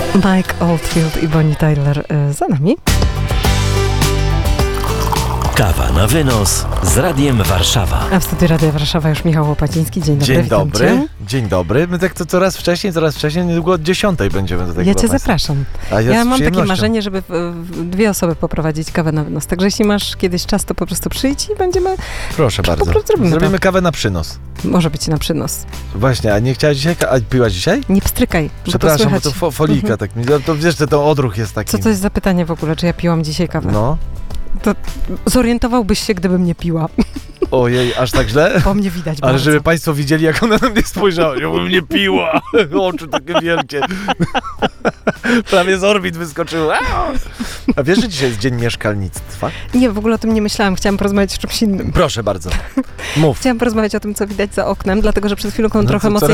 Mike Oldfield i Bonnie Tyler za nami. Kawa na wynos z Radiem Warszawa. A w studiu Radia Warszawa już Michał Łopaciński. Dzień dobry. Dzień dobry. Cię. Dzień dobry. My tak to coraz wcześniej, niedługo od 10 będziemy do tego. Ja cię zapraszam. Ja mam takie marzenie, żeby dwie osoby poprowadzić kawę na wynos. Także jeśli masz kiedyś czas, to po prostu przyjdź i będziemy... Proszę bardzo. Zrobimy kawę na przynos. Może być na przynos. Właśnie, a nie chciałaś dzisiaj? A piłaś dzisiaj? Nie pstrykaj. Przepraszam, bo to folika. Tak, to wiesz, że to odruch jest taki. Co to jest za pytanie w ogóle, czy ja piłam dzisiaj kawę? No. To zorientowałbyś się, gdybym nie piła. Ojej, aż tak źle? Po mnie widać Ale bardzo. żeby państwo widzieli, jak ona na mnie spojrzała. Ja bym nie piła. Oczy takie wielkie. Prawie z orbit wyskoczyły. A wiesz, że dzisiaj jest Dzień Mieszkalnictwa? Nie, w ogóle o tym nie myślałam. Chciałam porozmawiać o czymś innym. Proszę bardzo. Mów. Chciałam porozmawiać o tym, co widać za oknem, dlatego, że przed chwilką trochę co mocniej